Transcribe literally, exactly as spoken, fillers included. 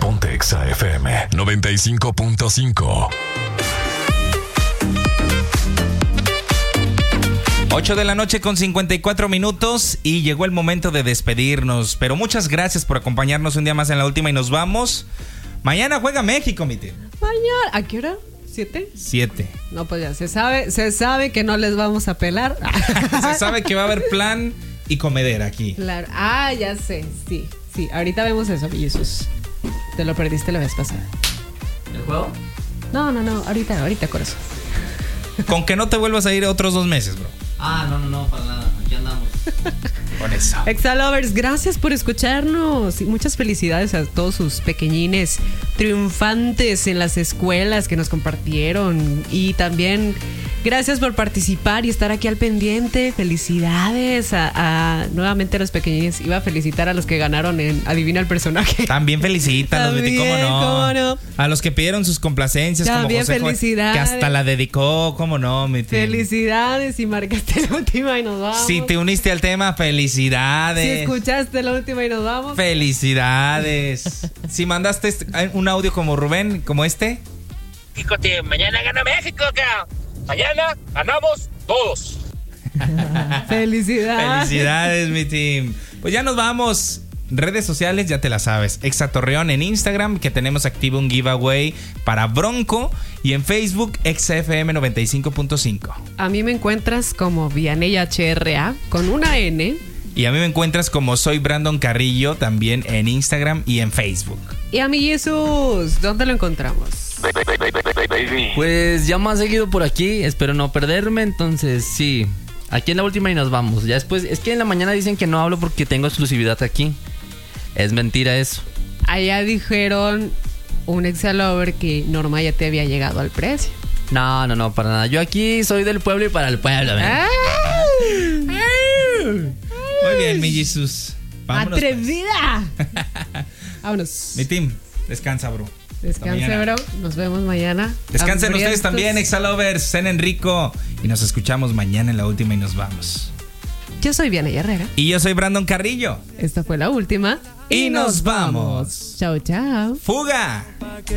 Ponte Exa F M noventa y cinco punto cinco. ocho de la noche con cincuenta y cuatro minutos y llegó el momento de despedirnos. Pero muchas gracias por acompañarnos un día más en La Última y nos vamos. Mañana juega México, mi tío. Mañana, ¿a qué hora? ¿Siete? Siete. No, pues ya se sabe, se sabe que no les vamos a pelar. Se sabe que va a haber plan y comedera aquí. Claro. Ah, ya sé, sí, sí. Ahorita vemos eso, Jesús. Te lo perdiste la vez pasada. ¿El juego? No, no, no, ahorita, ahorita, corazón. Con que no te vuelvas a ir otros dos meses, bro. Ah, no, no, no, para nada. Aquí andamos. Con eso. Exalovers, gracias por escucharnos y muchas felicidades a todos sus pequeñines triunfantes en las escuelas que nos compartieron y también gracias por participar y estar aquí al pendiente. Felicidades a, a nuevamente a los pequeñines. Iba a felicitar a los que ganaron en Adivina el personaje. También felicítalos, Betty, ¿cómo no? ¿Cómo no? A los que pidieron sus complacencias, También como José Juan, felicidades. que hasta la dedicó, ¿cómo no, mi tío? Felicidades y marcaste la última y nos vamos. Si te uniste al tema, felicidades. Si escuchaste la última y nos vamos. Felicidades. Si mandaste un audio como Rubén, como este. Fíjate, mañana gana México, cabrón. Mañana ganamos todos. Felicidades. Felicidades, mi team. Pues ya nos vamos. Redes sociales, ya te la sabes. Exa Torreón en Instagram, que tenemos activo un giveaway para Bronco. Y en Facebook, Exa F M noventa y cinco punto cinco. A mí me encuentras como Vianey H R A con una N. Y a mí me encuentras como soy Brandon Carrillo, también en Instagram y en Facebook. Y a mi Jesús, ¿dónde lo encontramos? Pues ya más seguido por aquí, espero no perderme, entonces sí. Aquí en La Última y nos vamos. Ya después, es que en la mañana dicen que no hablo porque tengo exclusividad aquí. Es mentira eso. Allá dijeron un exalover que Norma ya te había llegado al precio. No, no, no, para nada. Yo aquí soy del pueblo y para el pueblo. Muy bien, mi Jesús. Vámonos, ¡atrevida! Vámonos. Mi team, descansa, bro. Descanse, bro. Nos vemos mañana. Descansen Hambrientos. ustedes también, Exalovers, cenen rico. Y nos escuchamos mañana en La Última y nos vamos. Yo soy Vianey Herrera. Y yo soy Brandon Carrillo. Esta fue La Última. Y nos vamos. Chao, chao. ¡Fuga!